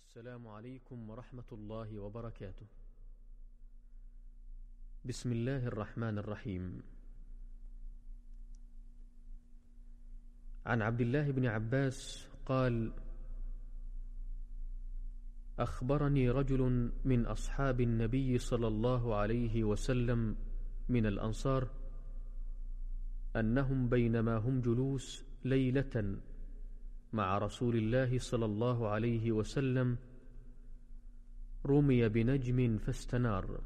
السلام عليكم ورحمة الله وبركاته. بسم الله الرحمن الرحيم. عن عبد الله بن عباس قال: أخبرني رجل من أصحاب النبي صلى الله عليه وسلم من الأنصار أنهم بينما هم جلوس ليلة مع رسول الله صلى الله عليه وسلم رمي بنجم فاستنار،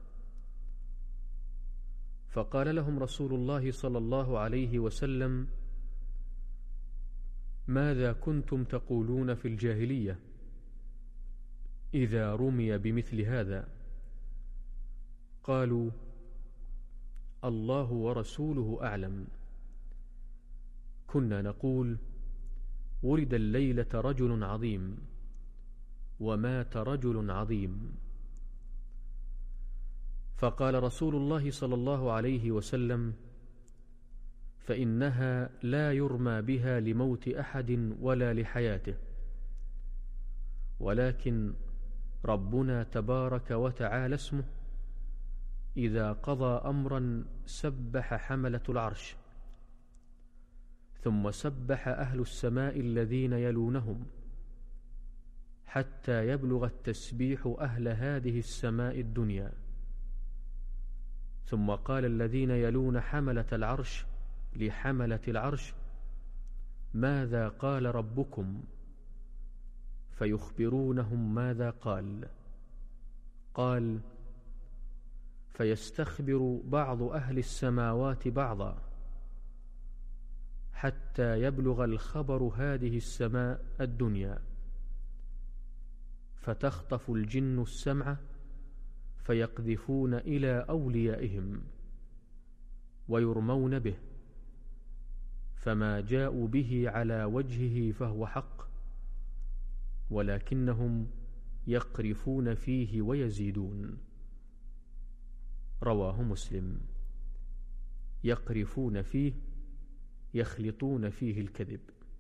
فقال لهم رسول الله صلى الله عليه وسلم: ماذا كنتم تقولون في الجاهلية إذا رمي بمثل هذا؟ قالوا: الله ورسوله أعلم. كنا نقول: ولد الليلة رجل عظيم ومات رجل عظيم. فقال رسول الله صلى الله عليه وسلم: فإنها لا يرمى بها لموت أحد ولا لحياته، ولكن ربنا تبارك وتعالى اسمه إذا قضى أمرا سبح حملة العرش، ثم سبح أهل السماء الذين يلونهم، حتى يبلغ التسبيح أهل هذه السماء الدنيا، ثم قال الذين يلون حملة العرش لحملة العرش: ماذا قال ربكم؟ فيخبرونهم ماذا قال. قال: فيستخبر بعض أهل السماوات بعضا حتى يبلغ الخبر هذه السماء الدنيا، فتخطف الجن السمع فيقذفون إلى أوليائهم ويرمون به، فما جاءوا به على وجهه فهو حق، ولكنهم يقرفون فيه ويزيدون. رواه مسلم. يقرفون فيه يخلطون فيه الكذب.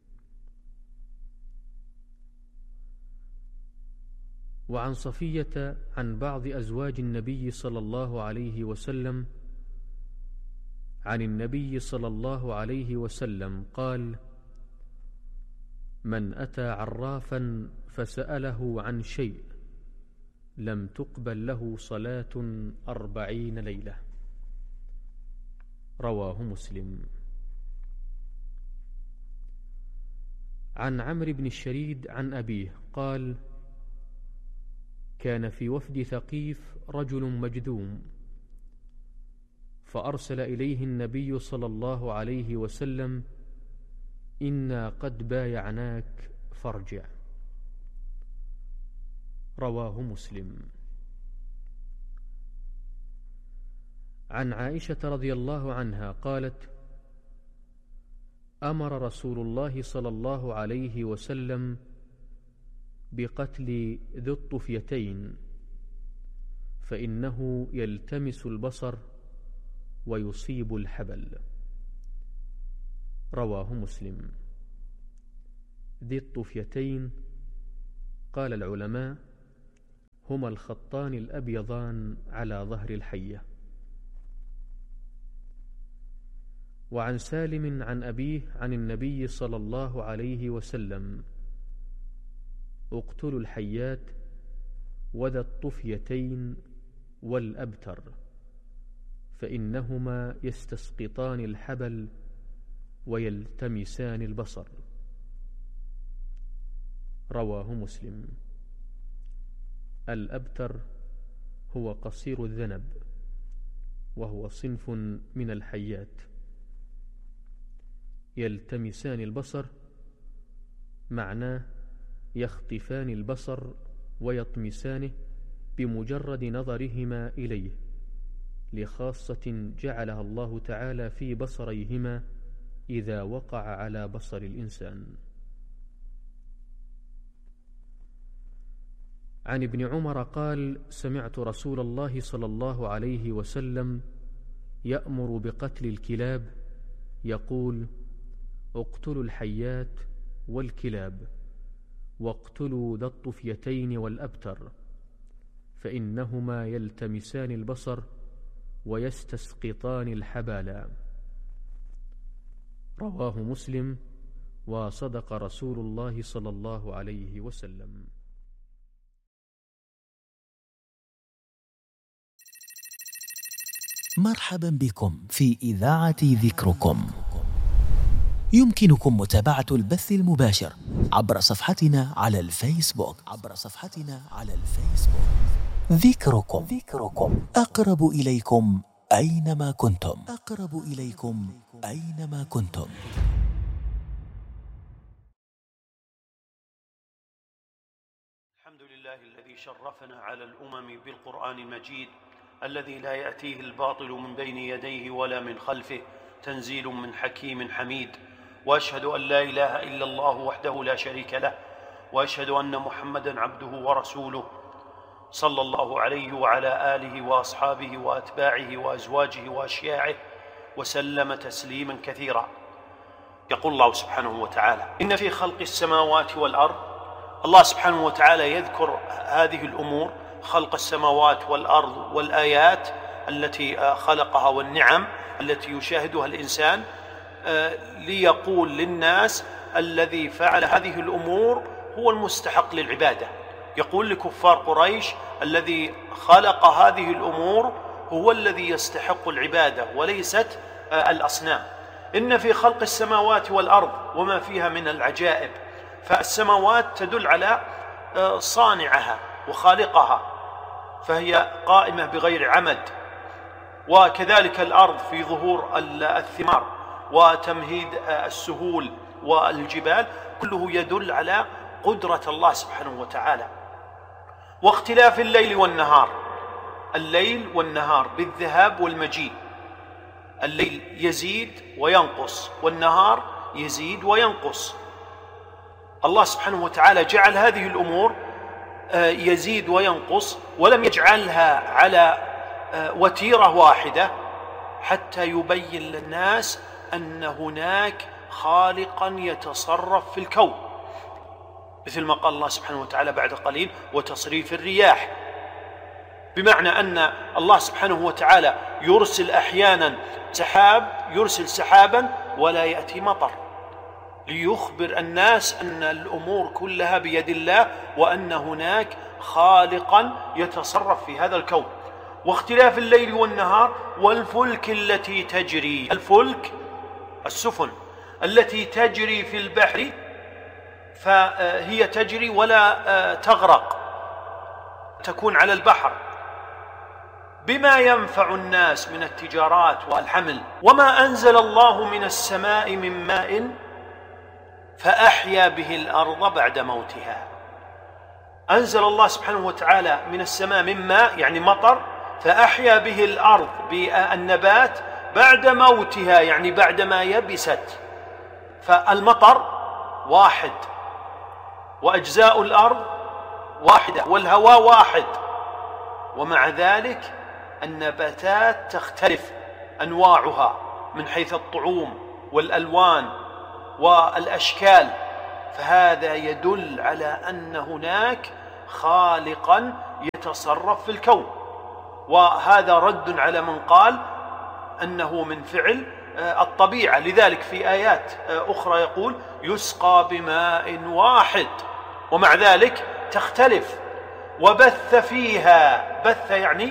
وعن صفية عن بعض أزواج النبي صلى الله عليه وسلم عن النبي صلى الله عليه وسلم قال: من أتى عرافا فسأله عن شيء لم تقبل له صلاة 40 ليلة. رواه مسلم. عن عمرو بن الشريد عن أبيه قال: كان في وفد ثقيف رجل مجذوم، فأرسل إليه النبي صلى الله عليه وسلم: إنا قد بايعناك فارجع. رواه مسلم. عن عائشة رضي الله عنها قالت: أمر رسول الله صلى الله عليه وسلم بقتل ذي الطفيتين، فإنه يلتمس البصر ويصيب الحبل. رواه مسلم. ذي الطفيتين قال العلماء هما الخطان الأبيضان على ظهر الحية. وعن سالم عن أبيه عن النبي صلى الله عليه وسلم: اقتلوا الحيات وذا الطفيتين والأبتر، فإنهما يستسقطان الحبل ويلتمسان البصر. رواه مسلم. الأبتر هو قصير الذنب، وهو صنف من الحيات. يلتمسان البصر معناه يخطفان البصر ويطمسانه بمجرد نظرهما إليه، لخاصة جعلها الله تعالى في بصريهما إذا وقع على بصر الإنسان. عن ابن عمر قال: سمعت رسول الله صلى الله عليه وسلم يأمر بقتل الكلاب يقول: اقتلوا الحيات والكلاب واقتلوا ذا الطفيتين والأبتر، فإنهما يلتمسان البصر ويستسقطان الحبالا. رواه مسلم. وصدق رسول الله صلى الله عليه وسلم. مرحبا بكم في إذاعة ذكركم. يمكنكم متابعة البث المباشر عبر صفحتنا على الفيسبوك. ذكركم أقرب إليكم أينما كنتم. الحمد لله الذي شرفنا على الأمم بالقرآن المجيد، الذي لا يأتيه الباطل من بين يديه ولا من خلفه، تنزيل من حكيم حميد. وأشهد أن لا إله إلا الله وحده لا شريك له، وأشهد أن محمدًا عبده ورسوله، صلى الله عليه وعلى آله وأصحابه وأتباعه وأزواجه وأشياعه وسلم تسليمًا كثيرا. يقول الله سبحانه وتعالى: إن في خلق السماوات والأرض. الله سبحانه وتعالى يذكر هذه الأمور، خلق السماوات والأرض والآيات التي خلقها والنعم التي يشاهدها الإنسان، ليقول للناس الذي فعل هذه الأمور هو المستحق للعبادة. يقول لكفار قريش: الذي خلق هذه الأمور هو الذي يستحق العبادة وليست الأصنام. إن في خلق السماوات والأرض وما فيها من العجائب. فالسماوات تدل على صانعها وخالقها، فهي قائمة بغير عمد، وكذلك الأرض في ظهور الثمار وتمهيد السهول والجبال، كله يدل على قدرة الله سبحانه وتعالى. واختلاف الليل والنهار، الليل والنهار بالذهاب والمجيء، الليل يزيد وينقص والنهار يزيد وينقص. الله سبحانه وتعالى جعل هذه الأمور يزيد وينقص، ولم يجعلها على وتيرة واحدة، حتى يبين للناس أن هناك خالقا يتصرف في الكون، مثل ما قال الله سبحانه وتعالى بعد قليل: وتصريف الرياح، بمعنى أن الله سبحانه وتعالى يرسل أحيانا يرسل سحابا ولا يأتي مطر، ليخبر الناس أن الأمور كلها بيد الله، وأن هناك خالقا يتصرف في هذا الكون. واختلاف الليل والنهار، والفلك التي تجري، الفلك السفن التي تجري في البحر، فهي تجري ولا تغرق، تكون على البحر، بما ينفع الناس من التجارات والحمل. وما أنزل الله من السماء من ماء فأحيا به الأرض بعد موتها. أنزل الله سبحانه وتعالى من السماء من ماء يعني مطر، فأحيا به الأرض بالنبات بعد موتها يعني بعدما يبست. فالمطر واحد، وأجزاء الأرض واحدة، والهواء واحد، ومع ذلك النباتات تختلف أنواعها من حيث الطعوم والألوان والأشكال. فهذا يدل على أن هناك خالقا يتصرف في الكون، وهذا رد على من قال أنه من فعل الطبيعة. لذلك في آيات أخرى يقول: يسقى بماء واحد، ومع ذلك تختلف. وبث فيها، بث يعني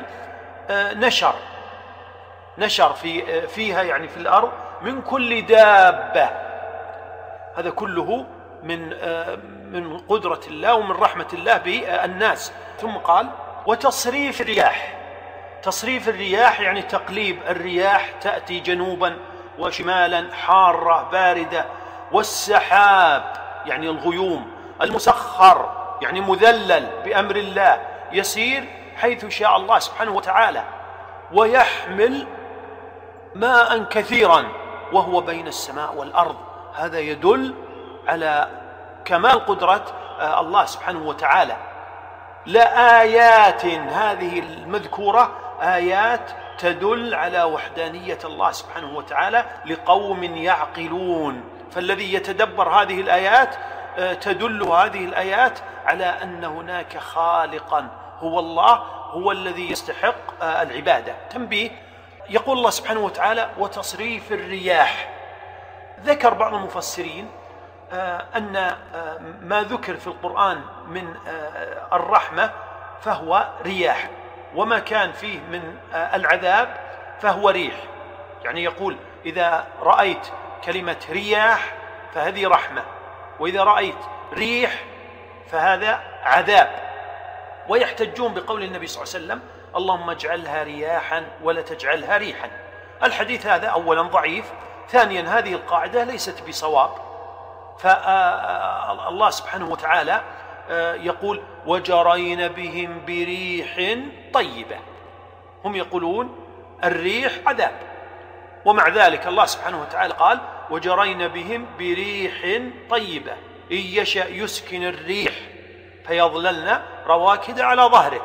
نشر فيها يعني في الأرض، من كل دابة. هذا كله من قدرة الله ومن رحمة الله بالناس. ثم قال: وتصريف الرياح. تصريف الرياح يعني تقليب الرياح، تأتي جنوبا وشمالا، حارة باردة. والسحاب يعني الغيوم، المسخر يعني مذلل بأمر الله، يسير حيث شاء الله سبحانه وتعالى، ويحمل ماء كثيرا وهو بين السماء والأرض. هذا يدل على كمال قدرة الله سبحانه وتعالى. لآيات، هذه المذكورة آيات تدل على وحدانية الله سبحانه وتعالى لقوم يعقلون. فالذي يتدبر هذه الآيات تدل هذه الآيات على أن هناك خالقا هو الله، هو الذي يستحق العبادة. تنبيه: يقول الله سبحانه وتعالى: وتصريف الرياح. ذكر بعض المفسرين أن ما ذكر في القرآن من الرحمة فهو رياح، وما كان فيه من العذاب فهو ريح. يعني يقول: إذا رأيت كلمة رياح فهذه رحمة، وإذا رأيت ريح فهذا عذاب. ويحتجون بقول النبي صلى الله عليه وسلم: اللهم اجعلها رياحا ولا تجعلها ريحا. الحديث هذا أولا ضعيف، ثانيا هذه القاعدة ليست بصواب. فالله سبحانه وتعالى يقول: وجرين بهم بريح طيبة. هم يقولون الريح عذاب، ومع ذلك الله سبحانه وتعالى قال: وجرين بهم بريح طيبة إن يشأ يسكن الريح فيظللن رواكد على ظهره.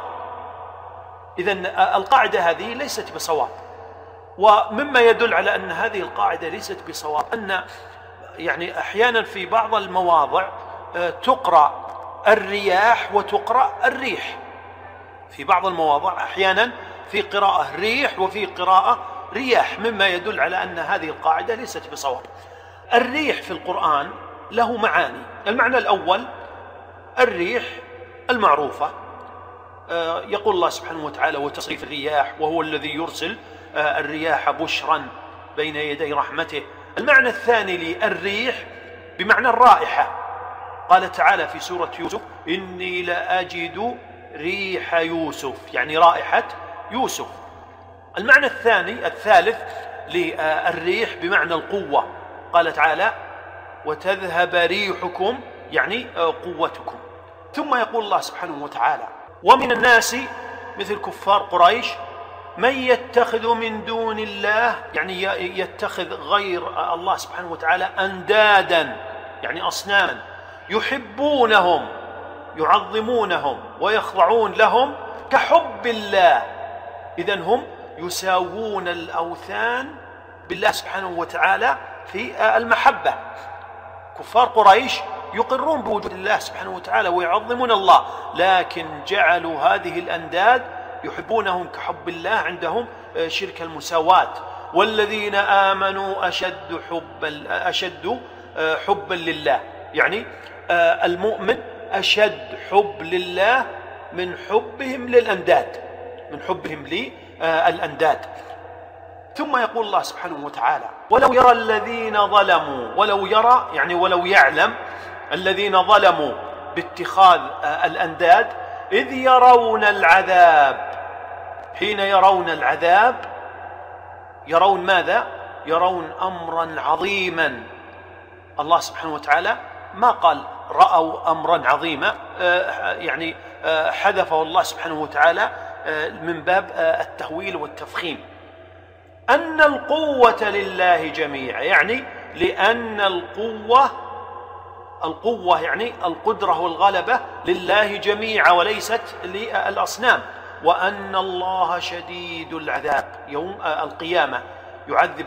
إذن القاعدة هذه ليست بصواب. ومما يدل على أن هذه القاعدة ليست بصواب أن يعني أحيانا في بعض المواضع تقرأ الرياح وتقرأ الريح. في بعض المواضع أحيانا في قراءة ريح وفي قراءة رياح، مما يدل على أن هذه القاعدة ليست بصواب. الريح في القرآن له معاني. المعنى الأول الريح المعروفة، يقول الله سبحانه وتعالى: وتصريف الرياح، وهو الذي يرسل الرياح بشرا بين يدي رحمته. المعنى الثاني للريح بمعنى الرائحة، قال تعالى في سورة يوسف: إني لأجد ريح يوسف، يعني رائحة يوسف. المعنى الثالث للريح بمعنى القوة، قال تعالى: وتذهب ريحكم، يعني قوتكم. ثم يقول الله سبحانه وتعالى: ومن الناس مثل كفار قريش من يتخذ من دون الله، يعني يتخذ غير الله سبحانه وتعالى أندادا، يعني أصناما، يحبونهم يعظمونهم ويخضعون لهم كحب الله. إذن هم يساوون الأوثان بالله سبحانه وتعالى في المحبة. كفار قريش يقرون بوجود الله سبحانه وتعالى ويعظمون الله، لكن جعلوا هذه الأنداد يحبونهم كحب الله، عندهم شرك المساواة. والذين آمنوا أشد حبا لله، يعني المؤمن أشد حب لله من حبهم للأنداد، من حبهم للأنداد. ثم يقول الله سبحانه وتعالى: ولو يرى الذين ظلموا، ولو يرى يعني ولو يعلم الذين ظلموا باتخاذ الأنداد إذ يرون العذاب. حين يرون العذاب يرون ماذا؟ يرون أمرا عظيما. الله سبحانه وتعالى ما قال رأوا أمرا عظيما، يعني حذفه الله سبحانه وتعالى من باب التهويل والتفخيم. أن القوة لله جميعا، يعني لأن القوة يعني القدرة والغلبة لله جميعا وليست للأصنام. وأن الله شديد العذاب، يوم القيامة يعذب